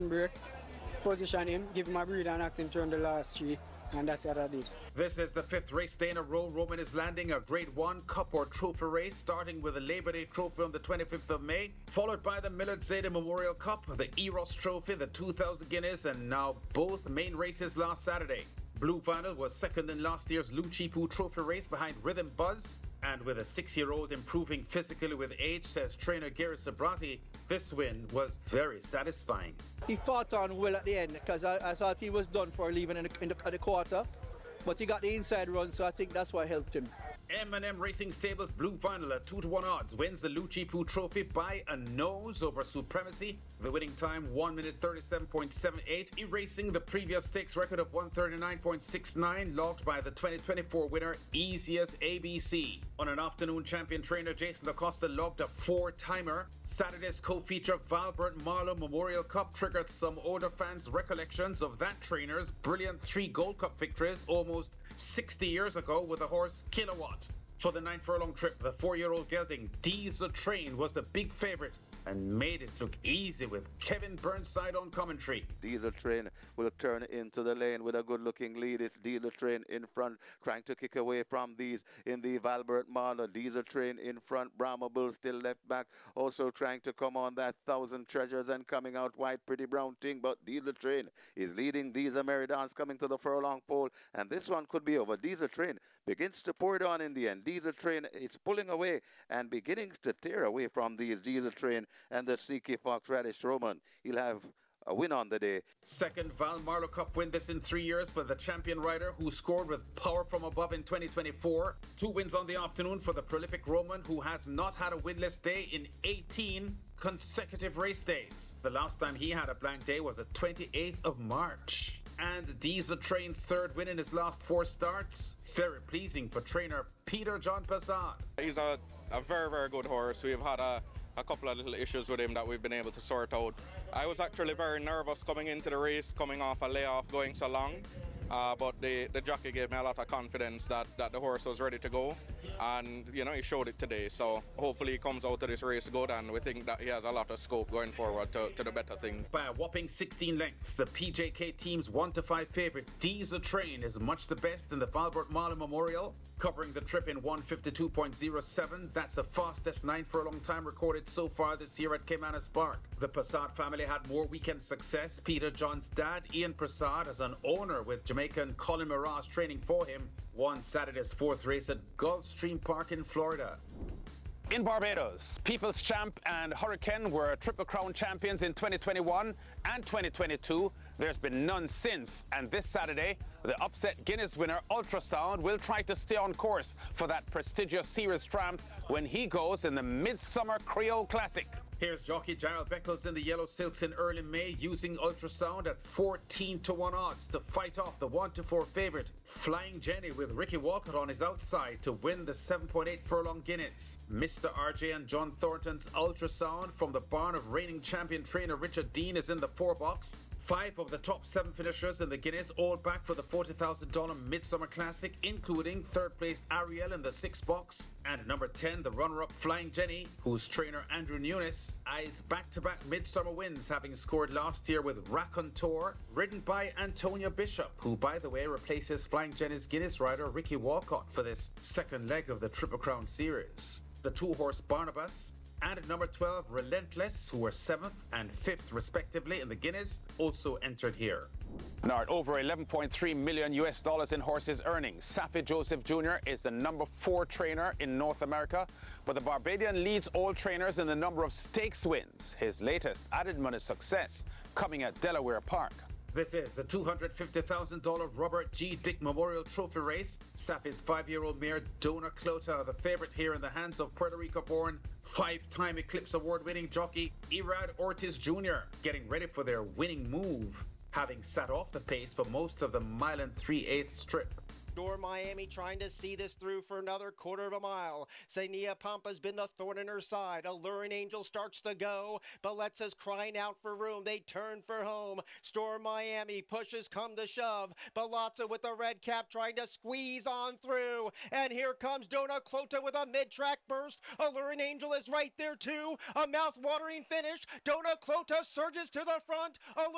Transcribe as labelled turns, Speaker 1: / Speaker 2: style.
Speaker 1: Break, position him, give him a breather and ask him to run the last three, and that's what I did.
Speaker 2: This is the fifth race day in a row Roman is landing a Grade 1 Cup or Trophy race, starting with the Labor Day Trophy on the 25th of May, followed by the Millard Zeta Memorial Cup, the Eros Trophy, the 2000 Guinness, and now both main races last Saturday. Blue Vinyl was second in last year's Luchipu Trophy race behind Rhythm Buzz, and with a 6-year-old improving physically with age, says trainer Gary Sabrati, this win was very satisfying.
Speaker 3: He fought on well at the end because I thought he was done for leaving at the quarter, but he got the inside run, so I think that's what helped him.
Speaker 2: M&M Racing Stables Blue Vinyl at 2-to-1 odds wins the Luchipu Trophy by a nose over Supremacy. The winning time 1 minute 37.78, erasing the previous stakes record of 139.69 logged by the 2024 winner Easiest ABC. On an afternoon, champion trainer Jason Acosta logged a 4-timer. Saturday's co-feature Valbert Marlow Memorial Cup triggered some older fans' recollections of that trainer's brilliant 3 Gold Cup victories almost 60 years ago with the horse Kilowatt. For the 9 furlong trip, the 4-year-old gelding Diesel Train was the big favorite and made it look easy with Kevin Burnside on commentary.
Speaker 4: Diesel Train will turn into the lane with a good-looking lead. It's Diesel Train in front, trying to kick away from these in the Valbert Marlow. Diesel Train in front, Brahma Bull still left back, also trying to come on that 1,000 Treasures and coming out wide, Pretty Brown Thing, but Diesel Train is leading. Diesel Meridans coming to the furlong pole, and this one could be over. Diesel Train begins to pour it on in the end. Diesel Train is pulling away and beginning to tear away from these. Diesel Train and the Seeky Fox Radish Roman. He'll have a win on the day.
Speaker 2: Second Val Marlow Cup win this in 3 years for the champion rider who scored with power from above in 2024. 2 wins on the afternoon for the prolific Roman who has not had a winless day in 18 consecutive race days. The last time he had a blank day was the 28th of March. And Diesel Train's 3rd win in his last 4 starts. Very pleasing for trainer Peter John Passad.
Speaker 5: He's a very, very good horse. We've had a couple of little issues with him that we've been able to sort out. I was actually very nervous coming into the race, coming off a layoff, going so long. But the jockey gave me a lot of confidence that the horse was ready to go, and you know, he showed it today. So hopefully he comes out of this race good, and we think that he has a lot of scope going forward to the better thing.
Speaker 2: By a whopping 16 lengths, the PJK team's 1-5 favorite Diesel Train is much the best in the Valbert Marlow Memorial, covering the trip in 1:52.07. That's the fastest 9 furlong time recorded so far this year at Caymanas Park. The Prasad family had more weekend success. Peter John's dad, Ian Prasad, as an owner with Jamaican Colin Mirage training for him, won Saturday's 4th race at Gulfstream Park in Florida.
Speaker 6: In Barbados, People's Champ and Hurricane were Triple Crown champions in 2021 and 2022. There's been none since, and this Saturday, the upset Guinness winner Ultrasound will try to stay on course for that prestigious series tramp when he goes in the Midsummer Creole Classic.
Speaker 2: Here's jockey Gerald Beckles in the Yellow Silks in early May, using Ultrasound at 14-to-1 odds to fight off the 1-4 favorite Flying Jenny, with Ricky Walcott on his outside to win the 7.8 furlong Guinness. Mr. RJ and John Thornton's Ultrasound from the barn of reigning champion trainer Richard Dean is in the 4 box. 5 of the top 7 finishers in the Guinness, all back for the $40,000 Midsummer Classic, including 3rd place Ariel in the 6 box, and number 10, the runner-up Flying Jenny, whose trainer Andrew Nunes eyes back-to-back Midsummer wins, having scored last year with Raconteur, ridden by Antonia Bishop, who, by the way, replaces Flying Jenny's Guinness rider Ricky Walcott for this 2nd leg of the Triple Crown Series. The 2-horse Barnabas and at number 12, Relentless, who were 7th and 5th respectively in the Guinness, also entered here.
Speaker 6: Now, at over $11.3 million in horses earnings, Safi Joseph Jr. is the number 4 trainer in North America, but the Barbadian leads all trainers in the number of stakes wins. His latest added money success coming at Delaware Park.
Speaker 2: This is the $250,000 Robert G. Dick Memorial Trophy race. Safi's 5-year-old mare, Dona Clota, the favorite here in the hands of Puerto Rico-born 5-time Eclipse Award-winning jockey Irad Ortiz Jr., getting ready for their winning move, having sat off the pace for most of the 1 3/8 strip.
Speaker 7: Door Miami trying to see this through for another 1/4 mile. Sania Pampa's been the thorn in her side. Alluring Angel starts to go. Balletza's crying out for room. They turn for home. Storm Miami pushes come to shove. Balazza with the red cap trying to squeeze on through. And here comes Dona Clota with a mid-track burst. Alluring Angel is right there too. A mouth-watering finish. Dona Clota surges to the front.